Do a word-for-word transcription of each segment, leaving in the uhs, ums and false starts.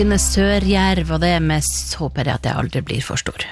Sørjerv, og det mest håper jeg at jeg aldri blir for stor.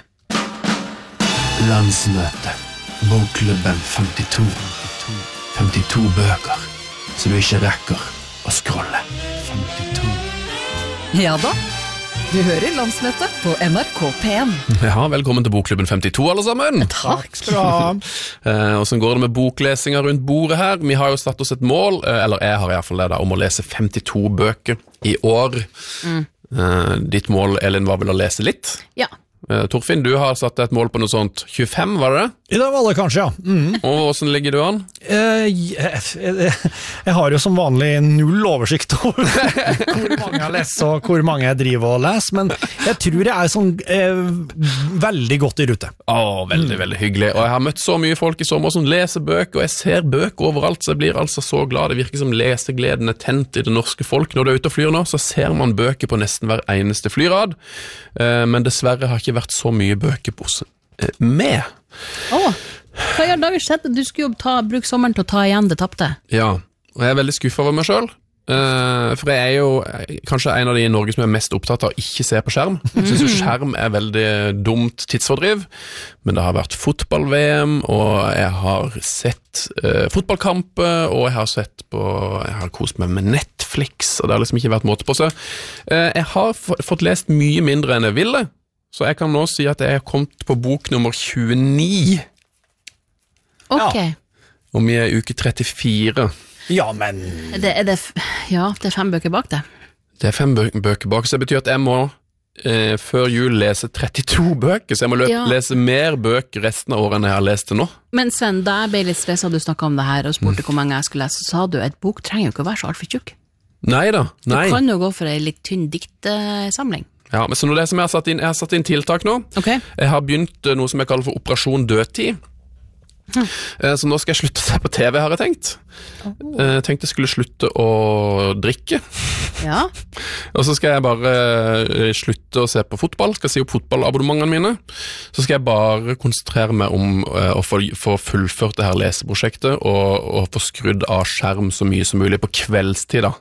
Landsmøte. Bokklubben femtito. femtito bøker, så du ikke rekker å scrolle. femtito. Ja da, du hører Landsmøte på N R K P en. Ja, velkommen til Bokklubben femtito, alle sammen. Takk skal du ha. Eh, og så går det med boklesinga rundt bordet her. Vi har jo satt oss et mål, eh, eller jeg har i hvert fall det da, om å lese femtito bøker i år. Mm. Eh, ditt mål, Elin, var vel å lese litt? Ja. Eh, Torfinn, du har satt et mål på noe sånt tjuefem, var det det? I det var det kanskje, ja. Mm. Og hvordan ligger du an? Eh, jeg, jeg, jeg har jo som vanlig null oversikt over hvor mange jeg leser og hvor mange jeg driver og leser, men jeg tror jeg er sånn eh, veldig godt i rute. Åh, veldig, mm. veldig hyggelig. Og jeg har møtt så mye folk i sommer som leser bøker, og jeg ser bøker overalt, så jeg blir altså så glad. Det virker som lesegleden er tent i det norske folk. Når du er ute og flyr nå, så ser man bøker på nesten hver eneste flyrad, eh, men dessverre har ikke vært så mye bøker på oss eh, med. Åh, hva gjør David skjedde? Du skulle jo ta, bruke sommeren til å ta igjen det tappte. Ja, og jeg er veldig skuffet over meg selv. Uh, for jeg er jo kanskje en av de i Norge som er mest opptatt av å ikke se på skjerm. Jeg synes jo skjerm er veldig dumt tidsfordriv, men det har vært fotball-V M, og jeg har sett uh, fotballkamper, og jeg har sett på, jeg har kost meg med Netflix, og det har liksom ikke vært måte på seg. Uh, jeg har fått lest mye mindre enn jeg ville, så jeg kan nå si at jeg har kommet på bok nummer tjueni. Ok. Ja. Og vi er i uke trettifire. Ja, men... Det, er det, ja, det er fem bøker bak det. Det er fem bø bøker bak, så det betyr at jeg må eh, før jul lese trettito bøker, så jeg må løpe, Ja. lese mer bøker resten av året enn jeg har lest til nå. Men Sven, da jeg ble litt stresset, du snakket om det her, og spurte hvor mange jeg skulle lese, så sa du, et bok trenger jo ikke å være så alt for tjukk. Neida, nei. Du kan jo gå for en litt tynn diktsamling. Ja, men så nå leser jeg, jeg har satt inn, jeg har satt inn tiltak nå. Ok. Jeg har begynt eh, noe som jeg kaller for Operasjon Dødtid. Hm. Eh, så nå skal jeg slutte å se på T V, har jeg tenkt. Oh. Eh, Jeg tenkte jeg skulle slutte å drikke. Ja. Og så skal jeg bare eh, slutte å se på fotball, skal si opp fotballabonnementene mine. Så skal jeg bare konsentrere meg om eh, å få, få fullført det her leseprosjektet, og, og få skrudd av skjerm så mye som mulig på kveldstid da.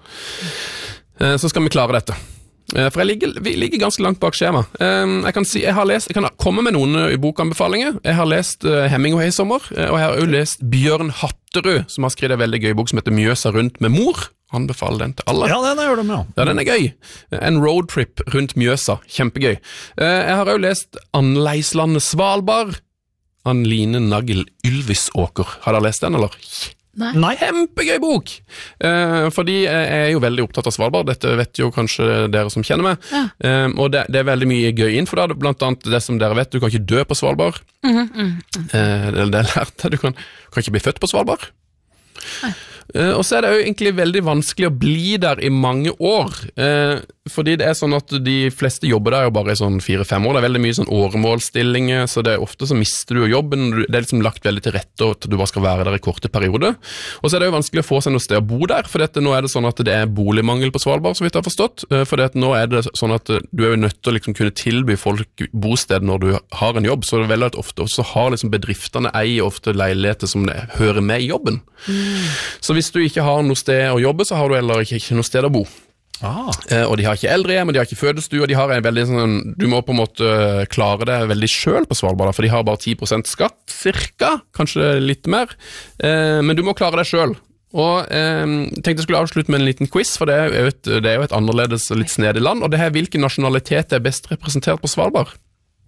Eh, Så skal vi klare dette. Eh, For jeg ligger, vi ligger ganske langt bak skjema. Eh, Jeg kan, si, jeg har lest, jeg kan komme med noen i bokanbefalinger. Jeg har lest eh, Hemingway i sommer, eh, og jeg har også lest Bjørn Hatterud, som har skrevet en veldig gøy bok som heter Mjøsa rundt med mor. Anbefaler den til alle. Ja, den gjør de, ja. Ja, den er gøy. En roadtrip rundt Mjøsa. Kjempegøy. Eh, Jeg har også lest Anleislandet Svalbard. Anne-Line Nagel Ylvisåker. Har dere lest den, eller? Nei. Nei. Kjempegøy bok! Eh, fordi jeg er jo veldig opptatt av Svalbard, dette vet jo kanskje dere som kjenner meg, Ja. eh, og det, det er veldig mye gøy inn, for da, blant annet det som dere vet, du kan ikke dø på Svalbard. Mhm, mhm. Eh, det, det er lært det, du kan, kan ikke bli født på Svalbard. Nei. Eh, og så er det jo egentlig veldig vanskelig å bli der i mange år, eh, fordi det er sånn at de fleste jobber der jo bare i sånn fire-fem år, det er veldig mye sånn åremålsstillinger, så det er ofte så mister du jo jobben, det er liksom lagt veldig til rette at du bare skal være der i korte perioder, og så er det jo vanskelig å få seg noe sted å bo der, for dette, nå er det sånn at det er boligmangel på Svalbard, så vidt jeg har forstått, eh, for dette, nå er det sånn at du er jo nødt til å liksom kunne tilby folk bosted når du har en jobb, så det er veldig ofte også har liksom bedriftene eier ofte leiligheter som det hører med i jobben. Mm. Så hvis du ikke har noe sted å jobbe, så har du heller ikke, ikke noe sted å bo. Ah. Eh, og de har ikke eldrehjem, og de har ikke fødestue, og de har en veldig sånn, du må på en måte klare det veldig selv på Svalbard, for de har bare ti prosent skatt, cirka, kanskje litt mer, eh, men du må klare det selv. Og eh, tenkte jeg skulle avslutte med en liten quiz, for det er jo et, det er jo et annerledes og litt snedig land, og det er hvilken nasjonalitet er best representert på Svalbard?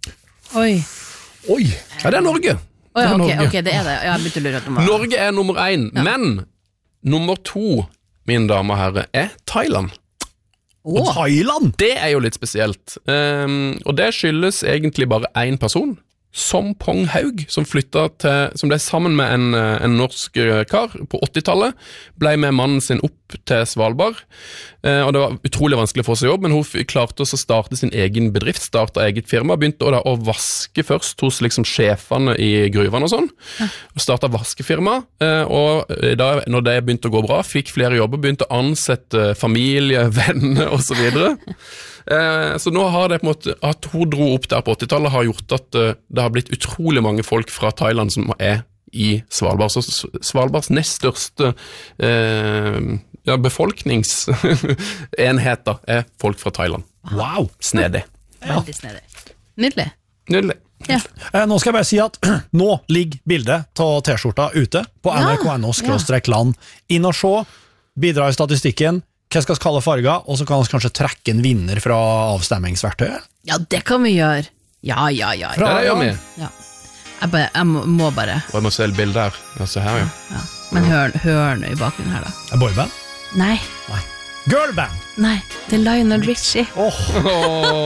Oi. Oi. Ja, det er Norge. Oi, Det er ok, Norge. ok, det er det. Jeg begynte å lure at det var... Norge er nummer én, Ja. men nummer to, mine damer og herrer, er Thailand. Og Thailand! Det er jo litt spesielt, um, og det skyldes egentlig bare én person, Som Pong Haug, som flyttet til, som ble sammen med en, en norsk kar på åttitallet, ble med mannen sin opp til Svalbard, eh, og det var utrolig vanskelig å få seg jobb, men hun klarte også å starte sin egen bedrift, startet eget firma, begynte å, da, å vaske først hos liksom sjefene i gruvene og sånn, og startet vaskefirma, eh, og da, når det begynte å gå bra, fikk flere jobber, begynte å ansette familie, venner og så videre. Eh, så nå har det på en måte, at hun dro opp der på åttitallet, har gjort at uh, det har blitt utrolig mange folk fra Thailand som er i Svalbard. Så Svalbards nest største eh, ja, befolkningsenheter er folk fra Thailand. Wow! Snedig. Veldig snedig. Nydelig. Nydelig. Ja. Eh, Nå skal jeg bare si at nå ligger bildet av T-skjorta ute på Ja, nrk.no skråstrek land. Inn og se, bidra i statistikken, hva skal vi kalle farger, og så kan vi kanskje trekke en vinner fra avstemmingsverktøyet. ja, det kan vi gjøre. Ja, ja, ja. Ja, ja. det gjør vi. ja. Jeg, bare, jeg må, må bare Og jeg må se et bilde her. Altså her, ja. ja. Men hør, hør nå i bakgrunnen her, da. Er boyband? Nei, Nei. Girlband! nei, det er Lionel Richie. Åh, Åh.